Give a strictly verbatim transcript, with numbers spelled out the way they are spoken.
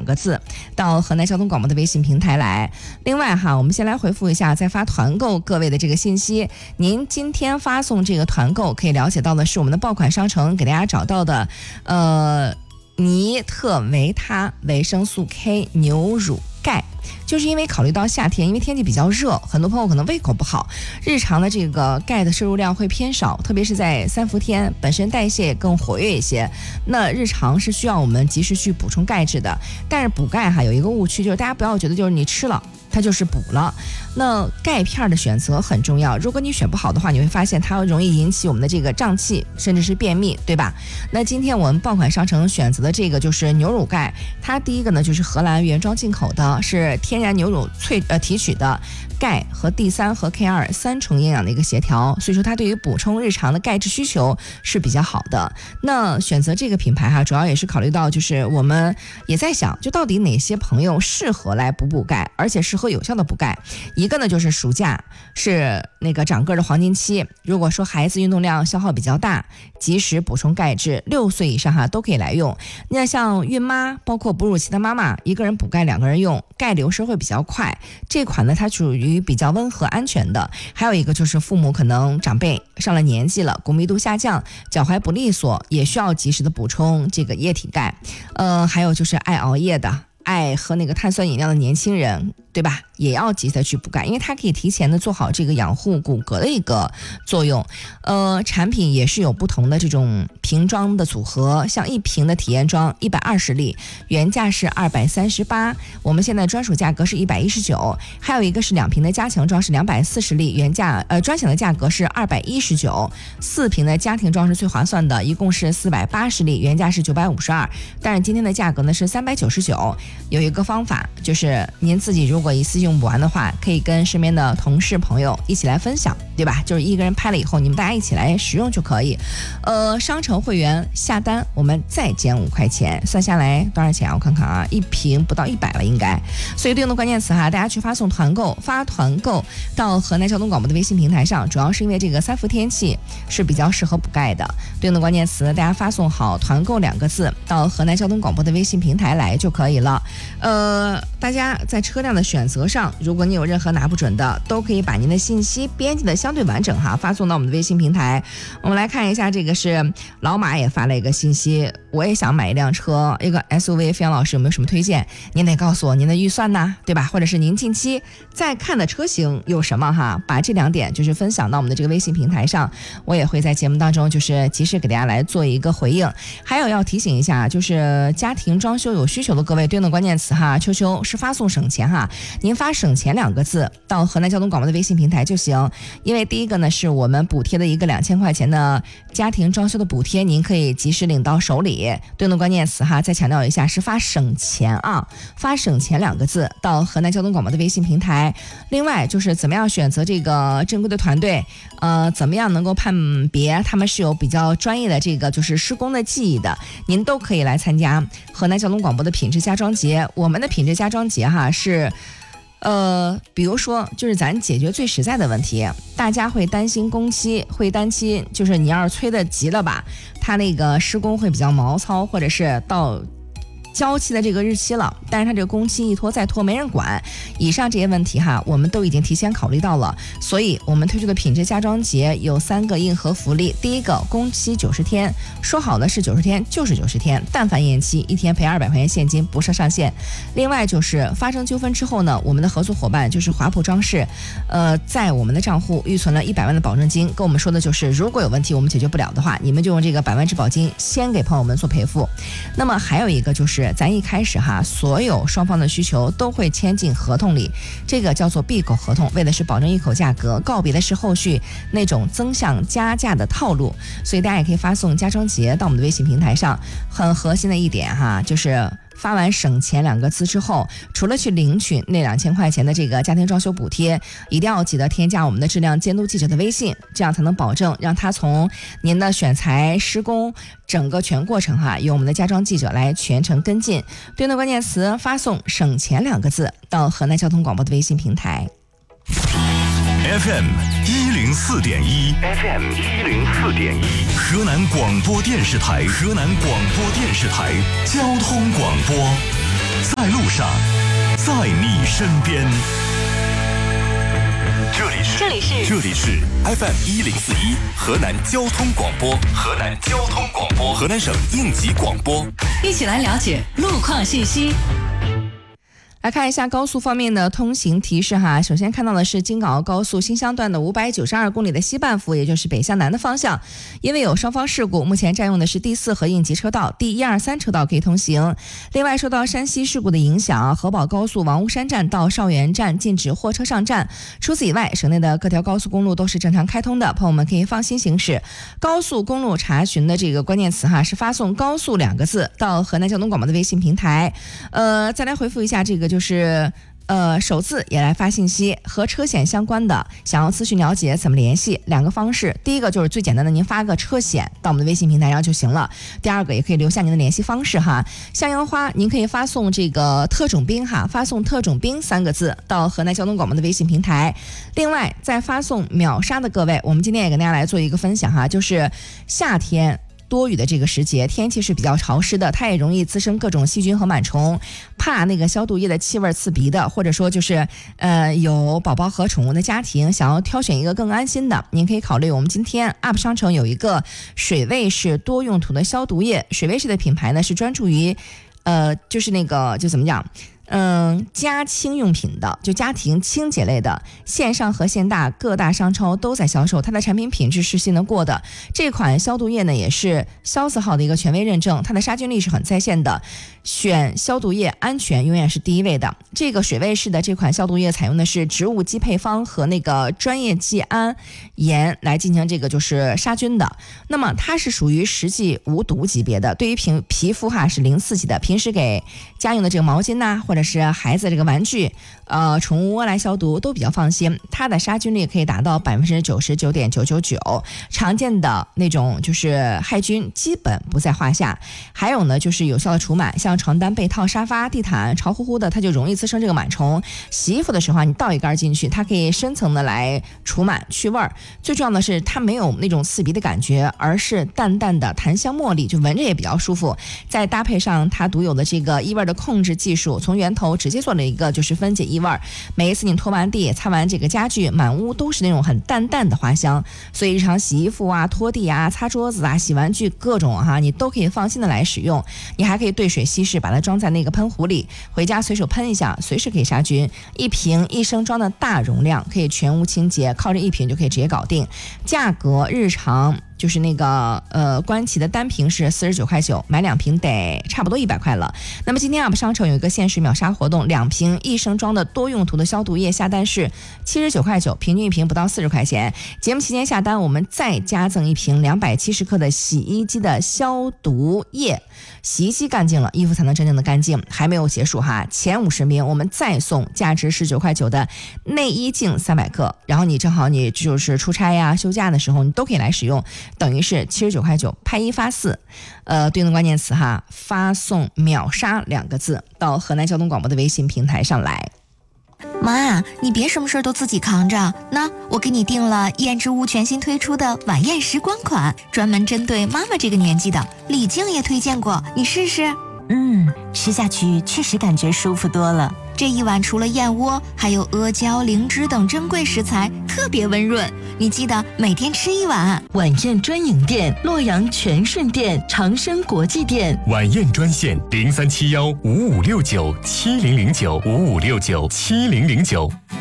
个字到河南交通广播的微信平台来。另外哈，我们先来回复一下在发团购各位的这个信息。您今天发送这个团购可以了解到的是我们的爆款商城给大家找到的呃尼特维他维生素 K 牛乳钙，就是因为考虑到夏天，因为天气比较热，很多朋友可能胃口不好，日常的这个钙的摄入量会偏少，特别是在三伏天，本身代谢更活跃一些，那日常是需要我们及时去补充钙质的。但是补钙哈有一个误区，就是大家不要觉得就是你吃了它就是补了，那钙片的选择很重要，如果你选不好的话，你会发现它容易引起我们的这个胀气，甚至是便秘，对吧？那今天我们爆款商城选择的这个就是牛乳钙，它第一个呢就是荷兰原装进口的，是天然牛乳萃呃提取的，钙和 D 三 和 K 二 三重营养的一个协调，所以说它对于补充日常的钙质需求是比较好的。那选择这个品牌哈，主要也是考虑到就是我们也在想，就到底哪些朋友适合来补补钙，而且适合有效的补钙。一个呢就是暑假是那个长个的黄金期，如果说孩子运动量消耗比较大，及时补充钙质，六岁以上哈都可以来用。那像孕妈包括哺乳期的妈妈，一个人补钙两个人用，钙流失会比较快，这款呢它属于比较温和安全的。还有一个就是父母可能长辈上了年纪了，骨密度下降，脚踝不利索，也需要及时的补充这个液体钙。呃，还有就是爱熬夜的，爱喝那个碳酸饮料的年轻人，对吧？也要及时的去补钙，因为它可以提前的做好这个养护骨骼的一个作用。呃，产品也是有不同的这种瓶装的组合，像一瓶的体验装一百二十粒，原价是二百三十八，我们现在专属价格是一百一十九。还有一个是两瓶的加强装是两百四十粒，原价呃专享的价格是二百一十九。四瓶的家庭装是最划算的，一共是四百八十粒，原价是九百五十二，但是今天的价格呢是三百九十九。有一个方法就是您自己如果一次用不完的话，可以跟身边的同事朋友一起来分享，对吧？就是一个人拍了以后，你们大家一起来使用就可以。呃，商城会员下单我们再减五块钱，算下来多少钱啊？我看看啊，一瓶不到一百了应该。所以对应的关键词哈，大家去发送团购，发团购到河南交通广播的微信平台上，主要是因为这个三伏天气是比较适合补钙的。对应的关键词，大家发送好团购两个字到河南交通广播的微信平台来就可以了。呃，大家在车辆的选择上，如果你有任何拿不准的，都可以把您的信息编辑的相对完整哈，发送到我们的微信平台。我们来看一下，这个是老马也发了一个信息，我也想买一辆车，一个 S U V， 飞扬老师有没有什么推荐？您得告诉我您的预算呢，对吧？或者是您近期在看的车型有什么哈？把这两点就是分享到我们的这个微信平台上，我也会在节目当中就是及时给大家来做一个回应。还有要提醒一下，就是家庭装修有需求的各位，对应的关键词哈，秋秋是发送省钱哈，您发省钱两个字到河南交通广播的微信平台就行。因为第一个呢是我们补贴的一个两千块钱的家庭装修的补贴，您可以及时领到手里。对应的关键词哈，再强调一下是发省钱啊，发省钱两个字到河南交通广播的微信平台。另外就是怎么样选择这个正规的团队，呃，怎么样能够判别他们是有比较专业的这个就是施工的技艺的，您都可以来参加河南交通广播的品质家装节。我们的品质家装节哈是呃，比如说就是咱解决最实在的问题，大家会担心工期，会担心就是你要是催得急了吧，它那个施工会比较毛糙，或者是到交期的这个日期了，但是它这个工期一拖再拖没人管，以上这些问题哈，我们都已经提前考虑到了，所以我们推出的品质家装节有三个硬核福利。第一个，工期九十天，说好的是九十天就是九十天，但凡延期一天赔二百块钱现金，不设上限。另外就是发生纠纷之后呢，我们的合作伙伴就是华普装饰，呃，在我们的账户预存了一百万的保证金，跟我们说的就是如果有问题我们解决不了的话，你们就用这个百万质保金先给朋友们做赔付。那么还有一个就是咱一开始哈，所有双方的需求都会签进合同里，这个叫做闭口合同，为的是保证一口价格，告别的是后续那种增项加价的套路。所以大家也可以发送家装节到我们的微信平台上。很核心的一点哈，就是发完省钱两个字之后，除了去领取那两千块钱的这个家庭装修补贴，一定要记得添加我们的质量监督记者的微信，这样才能保证让他从您的选材施工整个全过程哈，由我们的家装记者来全程跟进。对应的关键词发送省钱两个字到河南交通广播的微信平台。 F M 一零四点一 ，F M 一零四点一，河南广播电视台，河南广播电视台交通广播，在上，在你身边。这里是这里是这里是 F M 一零四一河南交通广播，河南交通广播，河南省应急广播。 一起来了解路况信息。 来看一下高速方面的通行提示哈，首先看到的是京港澳高速新乡段的五百九十二公里的西半幅，也就是北向南的方向，因为有双方事故，目前占用的是第四和应急车道，第一二三车道可以通行。另外，受到山西事故的影响，河宝高速王屋山站到邵源站禁止货车上站。除此以外，省内的各条高速公路都是正常开通的，朋友们可以放心行驶。高速公路查询的这个关键词哈是发送高速两个字到河南交通广播的微信平台。呃，再来回复一下这个就是呃，首次也来发信息，和车险相关的，想要咨询了解怎么联系？两个方式，第一个就是最简单的，您发个车险到我们的微信平台上就行了。第二个也可以留下您的联系方式哈。向阳花，您可以发送这个特种兵哈，发送特种兵三个字到河南交通广播的微信平台。另外，在发送秒杀的各位，我们今天也跟大家来做一个分享哈，就是夏天多雨的这个时节，天气是比较潮湿的，它也容易滋生各种细菌和螨虫，怕那个消毒液的气味刺鼻的，或者说就是呃有宝宝和宠物的家庭想要挑选一个更安心的，您可以考虑我们今天 U P 商城有一个水卫士多用途的消毒液。水卫士的品牌呢是专注于呃就是那个就怎么讲嗯，家清用品的，就家庭清洁类的，线上和线大各大商超都在销售，它的产品品质是信得过的。这款消毒液呢也是消字号的一个权威认证，它的杀菌率是很在线的，选消毒液安全永远是第一位的。这个水卫士的这款消毒液采用的是植物基配方和那个专业季铵盐来进行这个就是杀菌的，那么它是属于实际无毒级别的，对于皮皮肤哈是零刺激的，平时给家用的这个毛巾呐、啊，或者是孩子这个玩具呃宠物窝来消毒都比较放心，它的杀菌率可以达到百分之九十九点九九九，常见的那种就是害菌基本不在话下。还有呢就是有效的除螨，像床单、被套、沙发、地毯潮乎乎的，它就容易滋生这个螨虫。洗衣服的时候你倒一杆进去，它可以深层的来除螨去味儿，最重要的是它没有那种刺鼻的感觉，而是淡淡的檀香茉莉，就闻着也比较舒服。再搭配上它独有的这个异味的控制技术，从源头直接做了一个就是分解异味，每一次你拖完地擦完这个家具，满屋都是那种很淡淡的花香，所以日常洗衣服啊、拖地啊、擦桌子啊、洗玩具各种哈，你都可以放心的来使用。你还可以兑水稀释，把它装在那个喷壶里，回家随手喷一下，随时可以杀菌。一瓶一升装的大容量，可以全屋清洁，靠这一瓶就可以直接搞定。价格日常就是那个呃官旗的单瓶是四十九块九，买两瓶得差不多一百块了。那么今天 U P 商城有一个限时秒杀活动，两瓶一升装的多用途的消毒液下单是七十九块九，平均一瓶不到四十块钱。节目期间下单，我们再加赠一瓶两百七十克的洗衣机的消毒液。洗衣机干净了，衣服才能真正的干净。还没有结束哈，前五十名我们再送价值十九块九的内衣镜三百克，然后你正好你就是出差呀、休假的时候，你都可以来使用，等于是七十九块九，拍一发四。呃，对应的关键词哈，发送秒杀两个字到河南交通广播的微信平台上来。 妈，你别什么事都自己扛着，那我给你订了燕之屋全新推出的晚宴时光款，专门针对妈妈这个年纪的，李静也推荐过，你试试。 嗯，吃下去确实感觉舒服多了。 这一碗除了燕窝，还有阿胶、灵芝等珍贵食材，特别温润。你记得每天吃一碗。 晚宴专营店：洛阳全顺店、长生国际店。 晚宴专线：零三七幺五五六九七零零九五五六九七零零九。